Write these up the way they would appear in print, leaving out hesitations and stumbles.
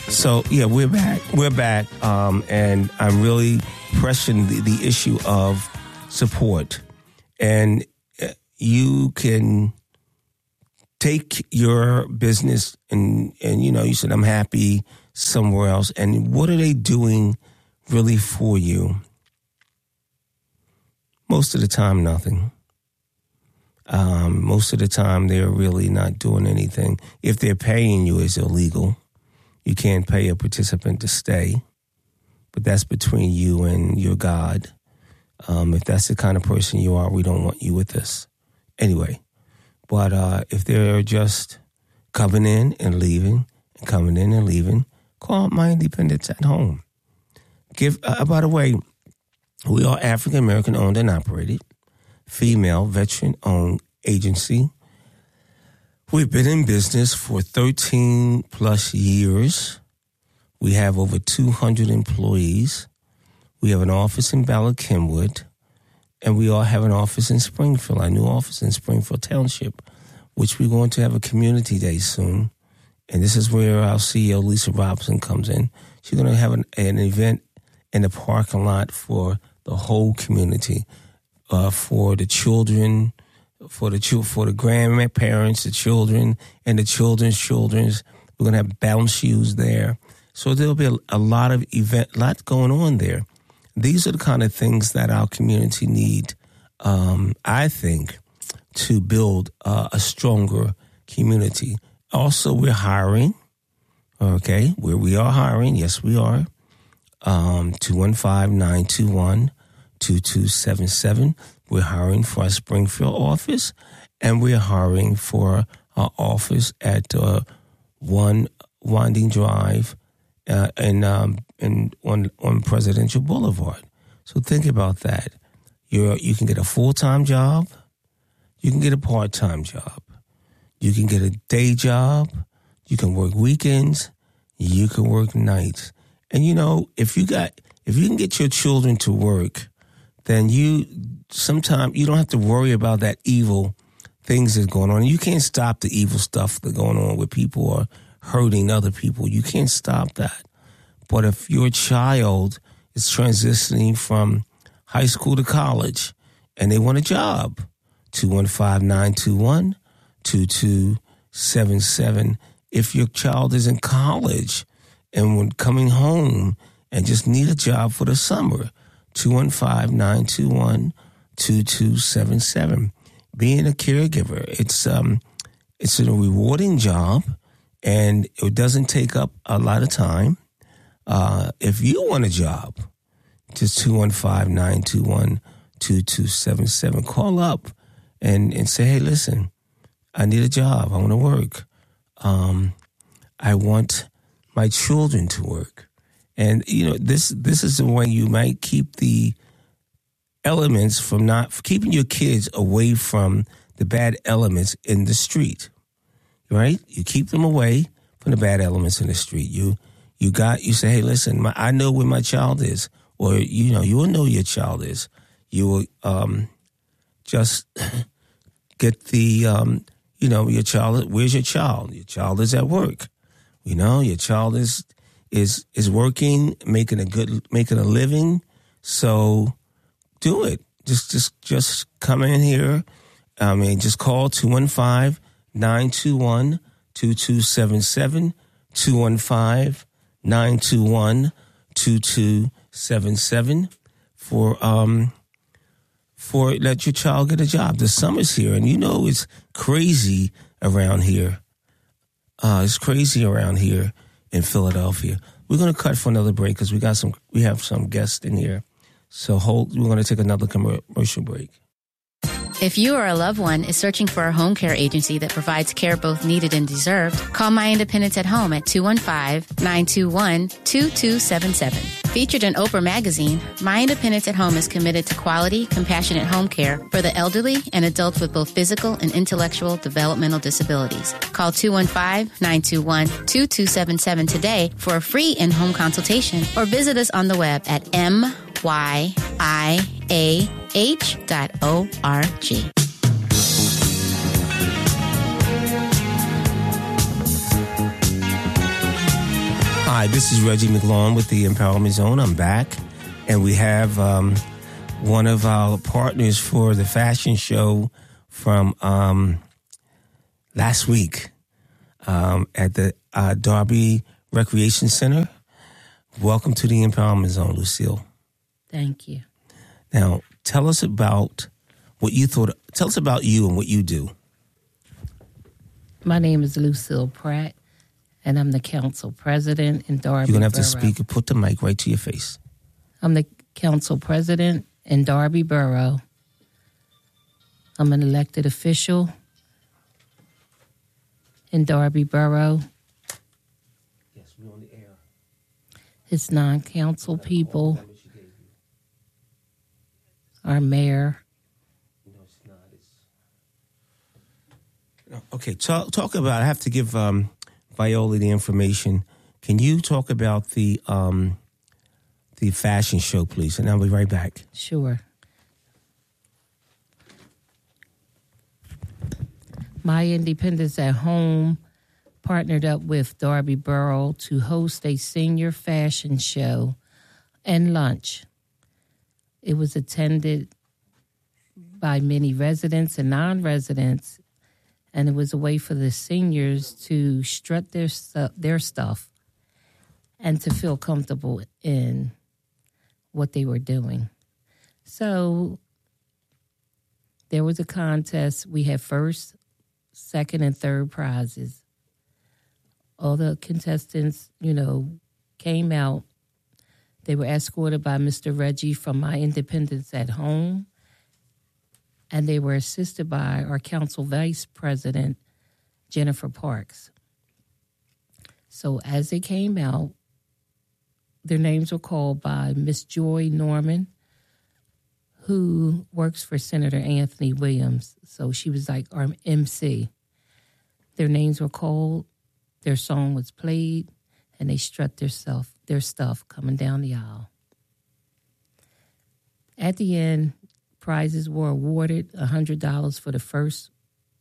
So, yeah, we're back. And I'm really pressing the issue of support. And you can take your business and you said, I'm happy somewhere else. And what are they doing really for you? Most of the time, nothing. Most of the time, they're really not doing anything. If they're paying you, it's illegal. You can't pay a participant to stay, but that's between you and your God. If that's the kind of person you are, we don't want you with us. Anyway, but if they're just coming in and leaving, call My Independence at Home. By the way, we are African American owned and operated, female veteran owned agency. We've been in business for 13 plus years. We have over 200 employees. We have an office in Bala Cynwyd, and we all have an office in Springfield, our new office in Springfield Township, which we're going to have a community day soon. And this is where our CEO, Lisa Robinson, comes in. She's going to have an event in the parking lot for the whole community, for the children, for the grandparents, the children, and the children's children's. We're going to have bounce shoes there. So there'll be a lot of lot going on there. These are the kind of things that our community need, I think, to build a stronger community. Also, we're hiring, okay? We are hiring. Yes, we are. 215-921-2277. We're hiring for our Springfield office, and we're hiring for our office at 1 Winding Drive and on Presidential Boulevard. So think about that. You can get a full-time job. You can get a part-time job. You can get a day job. You can work weekends. You can work nights. And if you can get your children to work, then sometimes you don't have to worry about that evil things that's going on. You can't stop the evil stuff that's going on where people are hurting other people. You can't stop that. But if your child is transitioning from high school to college and they want a job, 215-921-2277. If your child is in college and when coming home and just need a job for the summer, 215-921-2277. Being a caregiver, it's a rewarding job, and it doesn't take up a lot of time. If you want a job, just 215-921-2277. Call up and say, hey, listen, I need a job. I want to work. I want my children to work. And, this is the way you might keep the elements from keeping your kids away from the bad elements in the street, right? You keep them away from the bad elements in the street. You say, hey, listen, I know where my child is, or, you will know your child is. You will just get the, your child, where's your child? Your child is at work. Your child is working, making a living. So do it. Just come in here. Just call 215-921-2277, 215-921-2277 for let your child get a job. The summer's here, and it's crazy around here. It's crazy around here in Philadelphia. We're going to cut for another break because we have some guests in here. So we're going to take another commercial break. If you or a loved one is searching for a home care agency that provides care both needed and deserved, call My Independence at Home at 215-921-2277. Featured in Oprah Magazine, My Independence at Home is committed to quality, compassionate home care for the elderly and adults with both physical and intellectual developmental disabilities. Call 215-921-2277 today for a free in-home consultation, or visit us on the web at myiah.org. Hi, this is Reggie McLaughlin with the Empowerment Zone. I'm back, and we have one of our partners for the fashion show from last week at the Darby Recreation Center. Welcome to the Empowerment Zone, Lucille. Thank you. Now, tell us about what you thought. Tell us about you and what you do. My name is Lucille Pratt, and I'm the council president in Darby You're going to have Borough. to speak and put the mic right to your face. I'm the council president in Darby Borough. I'm an elected official in Darby Borough. Yes, we're on the air. It's non-council people. Our mayor. No, it's not. Okay, talk about. I have to give Viola the information. Can you talk about the fashion show, please? And I'll be right back. Sure. My Independence at Home partnered up with Darby Borough to host a senior fashion show and lunch. It was attended by many residents and non-residents, and it was a way for the seniors to strut their stuff and to feel comfortable in what they were doing. So there was a contest. We had first, second, and third prizes. All the contestants, came out. They were escorted by Mr. Reggie from My Independence at Home, and they were assisted by our council vice president, Jennifer Parks. So as they came out, their names were called by Miss Joy Norman, who works for Senator Anthony Williams. So she was like our MC. Their names were called, their song was played, and they strut their stuff coming down the aisle. At the end, prizes were awarded: $100 for the first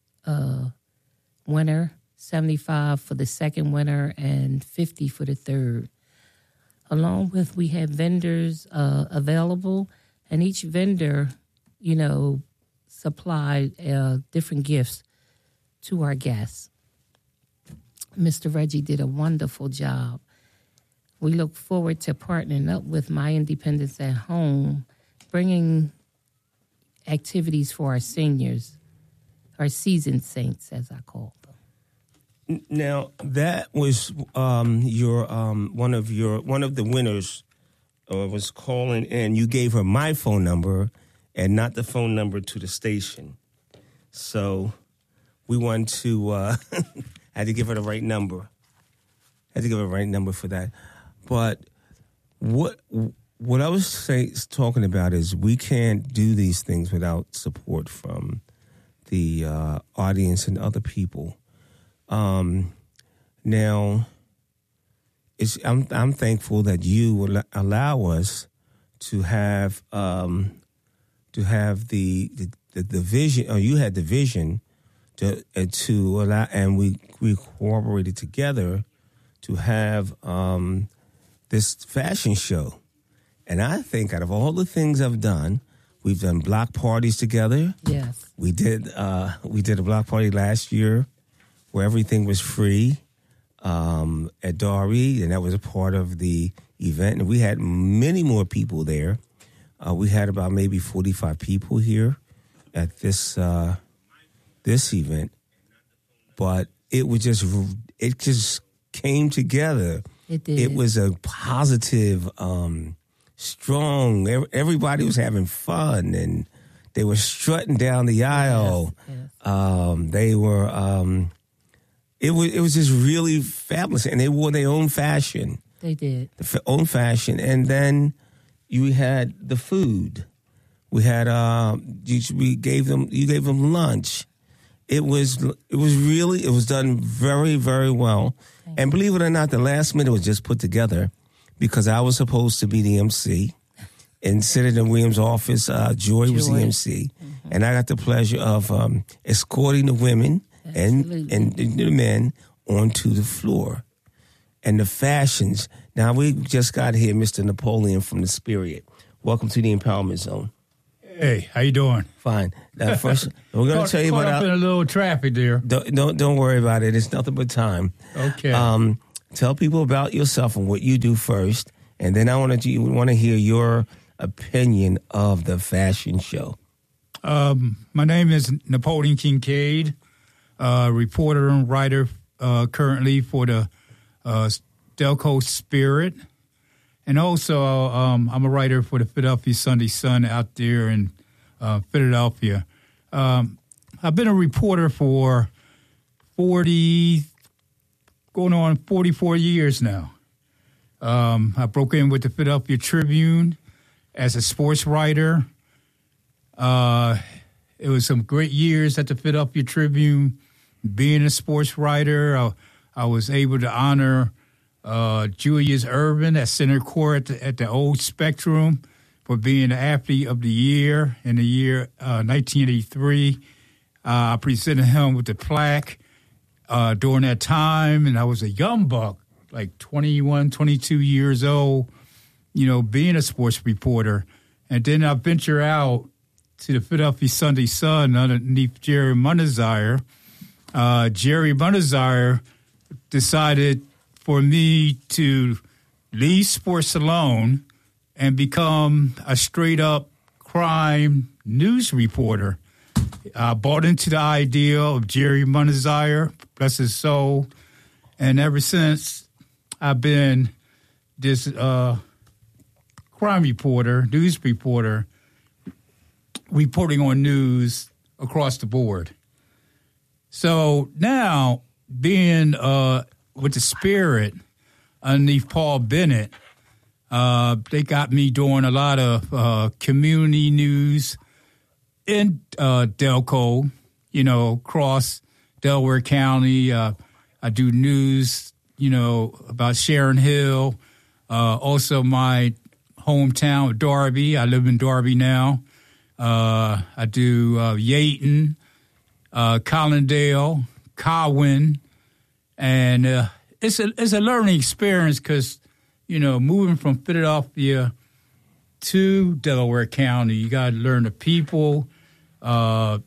winner, $75 for the second winner, and $50 for the third. Along with, we had vendors available, and each vendor, supplied different gifts to our guests. Mr. Reggie did a wonderful job. We look forward to partnering up with My Independence at Home, bringing activities for our seniors, our seasoned saints, as I call them. Now, that was your one of the winners was calling, and you gave her my phone number and not the phone number to the station. So we want to had to give her the right number. Had to give her the right number for that. But what I was talking about is we can't do these things without support from the audience and other people. Now, I'm thankful that you will allow us to have the vision, or you had the vision to allow, and we cooperated together to have this fashion show. And I think out of all the things I've done, we've done block parties together. Yes, we did a block party last year where everything was free at Darby, and that was a part of the event. And we had many more people there. We had about maybe 45 people here at this event, but it just came together. it did. It was a positive, strong. Everybody was having fun, and they were strutting down the aisle. Yes. They were. It was just really fabulous, and they wore their own fashion. They did. Own fashion, and then you had the food. We had you gave them lunch. It was done very, very well. And believe it or not, the last minute was just put together because I was supposed to be the MC. In Senator Williams' office, Joy was the MC. Mm-hmm. And I got the pleasure of escorting the women and the men onto the floor. and the fashions. Now, we just got here Mr. Napoleon from the Spirit. Welcome to the Empowerment Zone. Hey, how you doing? Fine. Now, first, we're going to tell you about... in a little traffic there. Don't worry about it. It's nothing but time. Okay. Tell people about yourself and what you do first, and then I want to hear your opinion of the fashion show. My name is Napoleon Kincaid, reporter and writer currently for the Delco Spirit. And also, I'm a writer for the Philadelphia Sunday Sun out there in Philadelphia. I've been a reporter for 44 years now. I broke in with the Philadelphia Tribune as a sports writer. It was some great years at the Philadelphia Tribune. Being a sports writer, I was able to honor Julius Erving at center court at the Old Spectrum for being the athlete of the year in the year 1983. I presented him with the plaque during that time, and I was a young buck, like 21, 22 years old, being a sports reporter. And then I venture out to the Philadelphia Sunday Sun underneath Jerry Munazire. Jerry Munazire decided for me to leave sports alone and become a straight-up crime news reporter. I bought into the idea of Jerry Munazire, bless his soul, and ever since I've been this crime reporter, news reporter, reporting on news across the board. So now, being with the Spirit underneath Paul Bennett, they got me doing a lot of community news in Delco, across Delaware County. I do news, about Sharon Hill, also my hometown of Darby. I live in Darby now. I do Yaton, Collindale, Cowan, and it's a learning experience because, moving from Philadelphia to Delaware County, you got to learn the people. And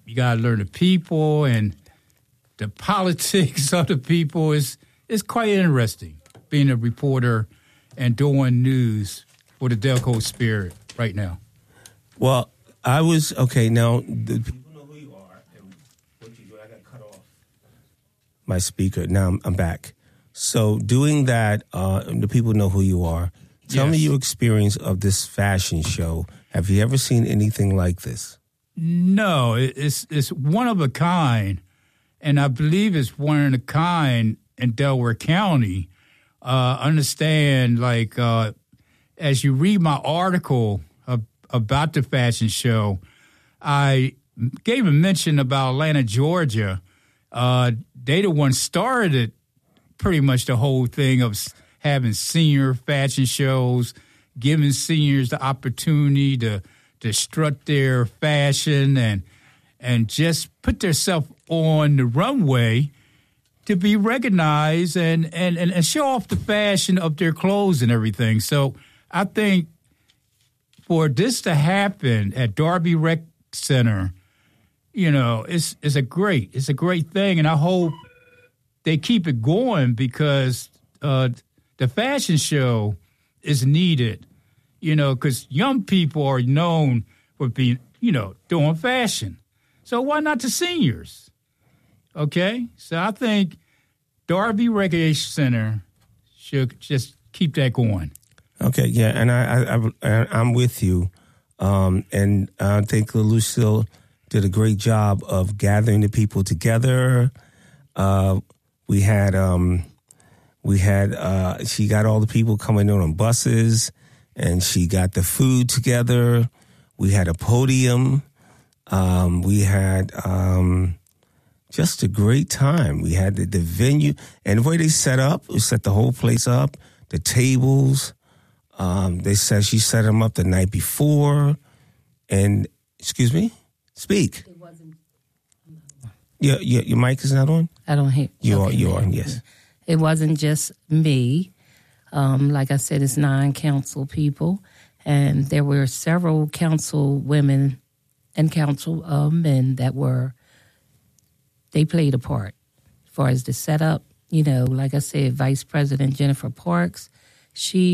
the politics of the people is quite interesting, being a reporter and doing news for the Delco Spirit right now. Well, I was, okay, now, the people know who you are and what you do. I got cut off my speaker. Now I'm back. So doing that, the people know who you are. Tell me your experience of this fashion show. Have you ever seen anything like this? No, it's one of a kind, and I believe it's one of a kind in Delaware County. Understand, as you read my article about the fashion show, I gave a mention about Atlanta, Georgia. They the one started pretty much the whole thing of having senior fashion shows, giving seniors the opportunity to strut their fashion and just put themselves on the runway to be recognized and show off the fashion of their clothes and everything. So I think for this to happen at Darby Rec Center, it's a great thing, and I hope they keep it going because the fashion show is needed, because young people are known for being, doing fashion. So why not the seniors? Okay? So I think Darby Recreation Center should just keep that going. Okay, yeah, and I'm with you. And I think Lucille did a great job of gathering the people together. We had she got all the people coming in on buses, and she got the food together. We had a podium. We had just a great time. We had the venue, and the way they set the whole place up, the tables. She set them up the night before, and excuse me, speak. It wasn't. Your mic is not on? I don't hear. You are, yes. it wasn't just me. Like I said, it's 9 council people, and there were several council women and council men they played a part as far as the setup. Like I said, Vice President Jennifer Parks, she